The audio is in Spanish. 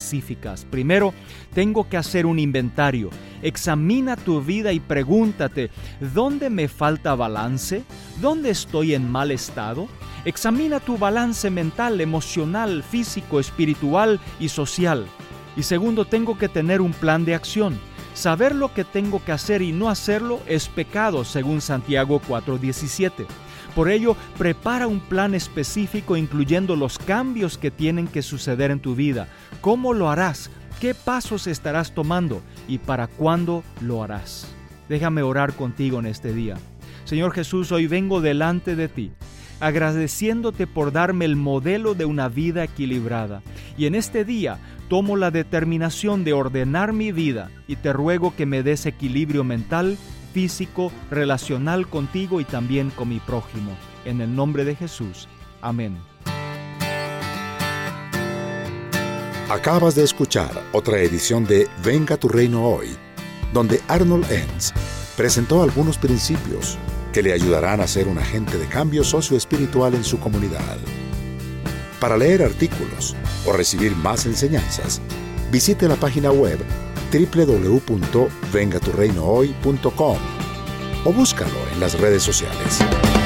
específicas. Primero, tengo que hacer un inventario. Examina tu vida y pregúntate, ¿dónde me falta balance? ¿Dónde estoy en mal estado? Examina tu balance mental, emocional, físico, espiritual y social. Y segundo, tengo que tener un plan de acción. Saber lo que tengo que hacer y no hacerlo es pecado, según Santiago 4:17. Por ello, prepara un plan específico incluyendo los cambios que tienen que suceder en tu vida. ¿Cómo lo harás? ¿Qué pasos estarás tomando? ¿Y para cuándo lo harás? Déjame orar contigo en este día. Señor Jesús, hoy vengo delante de ti, agradeciéndote por darme el modelo de una vida equilibrada. Y en este día tomo la determinación de ordenar mi vida y te ruego que me des equilibrio mental, físico, relacional contigo y también con mi prójimo. En el nombre de Jesús. Amén. Acabas de escuchar otra edición de Venga tu Reino Hoy, donde Arnold Enns presentó algunos principios que le ayudarán a ser un agente de cambio socioespiritual en su comunidad. Para leer artículos o recibir más enseñanzas, visite la página web www.vengaturreinohoy.com o búscalo en las redes sociales.